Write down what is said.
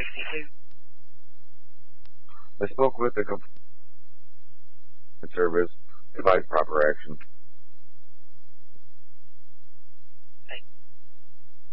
I spoke with the service, advised proper action.